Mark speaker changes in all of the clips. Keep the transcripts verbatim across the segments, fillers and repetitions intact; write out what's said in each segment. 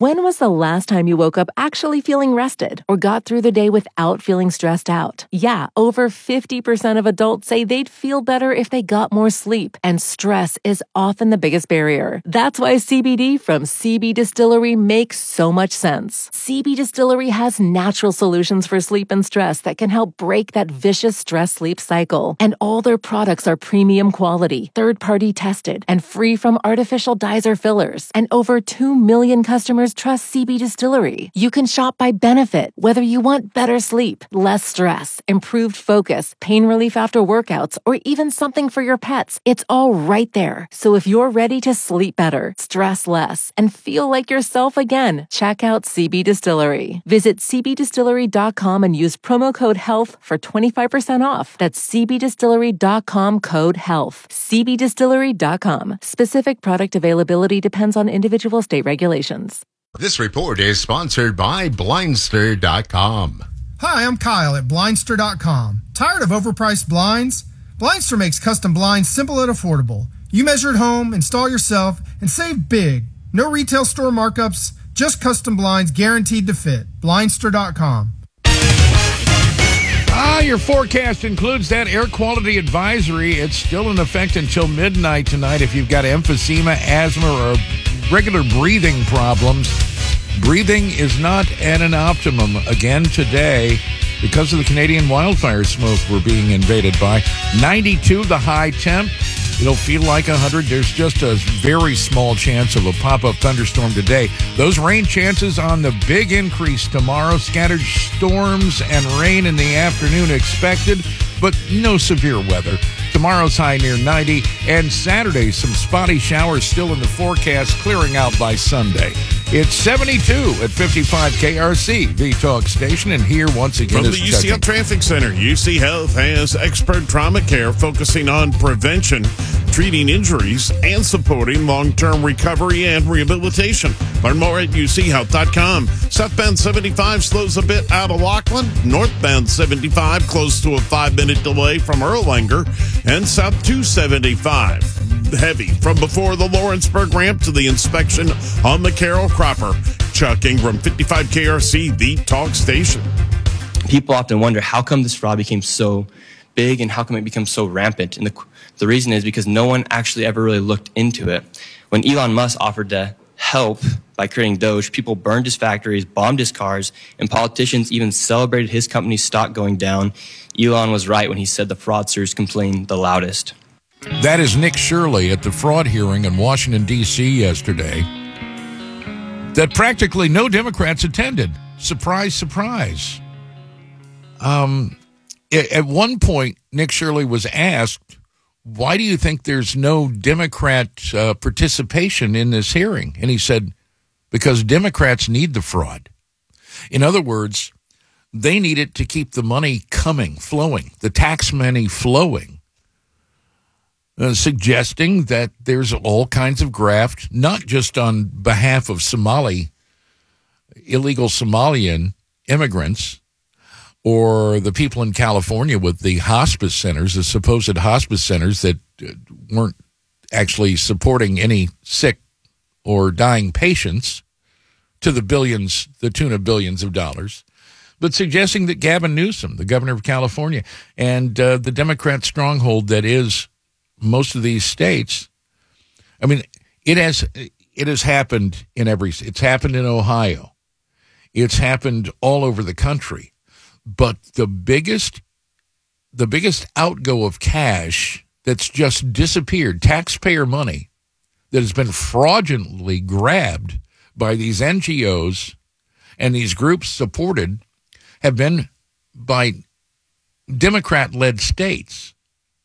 Speaker 1: When was the last time you woke up actually feeling rested or got through the day without feeling stressed out? Yeah, over fifty percent of adults say they'd feel better if they got more sleep, and stress is often the biggest barrier. That's why C B D from C B Distillery makes so much sense. C B Distillery has natural solutions for sleep and stress that can help break that vicious stress-sleep cycle. And all their products are premium quality, third-party tested, and free from artificial dyes or fillers. And over two million customers trust C B Distillery. You can shop by benefit, whether you want better sleep, less stress, improved focus, pain relief after workouts, or even something for your pets. It's all right there. So if you're ready to sleep better, stress less, and feel like yourself again, check out C B Distillery. Visit c b distillery dot com and use promo code HEALTH for twenty-five percent off. That's c b distillery dot com code HEALTH. c b distillery dot com. Specific product availability depends on individual state regulations.
Speaker 2: This report is sponsored by Blindster dot com.
Speaker 3: Hi, I'm Kyle at Blindster dot com. Tired of overpriced blinds? Blindster makes custom blinds simple and affordable. You measure at home, install yourself, and save big. No retail store markups, just custom blinds guaranteed to fit. Blindster dot com.
Speaker 4: Ah, your forecast includes that air quality advisory. It's still in effect until midnight tonight if you've got emphysema, asthma, or regular breathing problems. Breathing is not at an optimum again today because of the Canadian wildfire smoke we're being invaded by. ninety-two the high temp. It'll feel like one hundred. There's just a very small chance of a pop-up thunderstorm today. Those rain chances on the big increase tomorrow. Scattered storms and rain in the afternoon expected, but no severe weather. Tomorrow's high near ninety, and Saturday, some spotty showers still in the forecast, clearing out by Sunday. It's seventy-two at fifty-five K R C, the talk station, and here once again
Speaker 5: From
Speaker 4: is
Speaker 5: the U C L
Speaker 4: checking.
Speaker 5: Traffic Center, U C Health has expert trauma care focusing on prevention, treating injuries, and supporting long-term recovery and rehabilitation. Learn more at u c health dot com. Southbound seventy-five slows a bit out of Laughlin. Northbound seventy-five close to a five-minute delay from Erlanger. And South two seventy-five heavy from before the Lawrenceburg ramp to the inspection on the Carroll Cropper. Chuck Ingram, fifty-five K R C, the talk station.
Speaker 6: People often wonder how come this fraud became so big and how come it became so rampant. And the, the reason is because no one actually ever really looked into it. When Elon Musk offered to help by creating Doge, people burned his factories, bombed his cars, and politicians even celebrated his company's stock going down. Elon was right when he said the fraudsters complained the loudest.
Speaker 4: That is Nick Shirley at the fraud hearing in Washington, D C yesterday that practically no Democrats attended. Surprise, surprise. Um, at one point, Nick Shirley was asked, why do you think there's no Democrat uh, participation in this hearing? And he said, because Democrats need the fraud. In other words, they need it to keep the money coming, flowing, the tax money flowing, uh, suggesting that there's all kinds of graft, not just on behalf of Somali, illegal Somalian immigrants, or the people in California with the hospice centers, the supposed hospice centers that weren't actually supporting any sick or dying patients to the billions, the tune of billions of dollars, but suggesting that Gavin Newsom, the governor of California, and uh, the Democrat stronghold that is most of these states, I mean, it has it has happened in every, it's happened in Ohio. It's happened all over the country. But the biggest, the biggest outgo of cash that's just disappeared, taxpayer money that has been fraudulently grabbed by these N G Os and these groups supported, have been by Democrat-led states.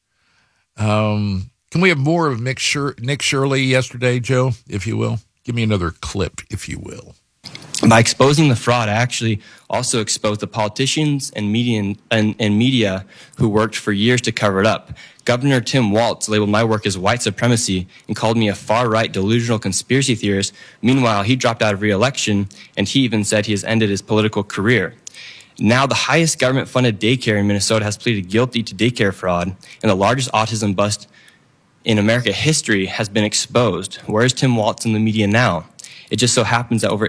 Speaker 4: Um, can we have more of Nick, Shir- Nick Shirley yesterday, Joe, if you will? Give me another clip, if you will.
Speaker 6: By exposing the fraud, I actually also exposed the politicians and media and, and media who worked for years to cover it up. Governor Tim Walz labeled my work as white supremacy and called me a far-right delusional conspiracy theorist. Meanwhile, he dropped out of re-election, and he even said he has ended his political career. Now, the highest government-funded daycare in Minnesota has pleaded guilty to daycare fraud, and the largest autism bust in American history has been exposed. Where is Tim Walz in the media now? It just so happens that over